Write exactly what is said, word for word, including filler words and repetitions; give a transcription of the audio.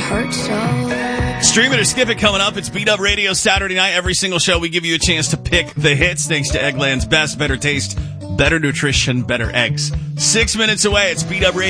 hurt so. Stream it or skip it coming up. It's Beat Up Radio Saturday night. Every single show we give you a chance to pick the hits thanks to Eggland's best, better taste, better nutrition, better eggs. Six minutes away. It's Beat Up Radio.